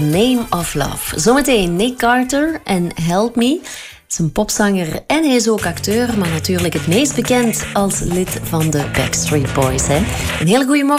Name of Love. Zometeen Nick Carter en Help Me. Hij is een popzanger en hij is ook acteur, maar natuurlijk het meest bekend als lid van de Backstreet Boys. Hè? Een hele goede morgen.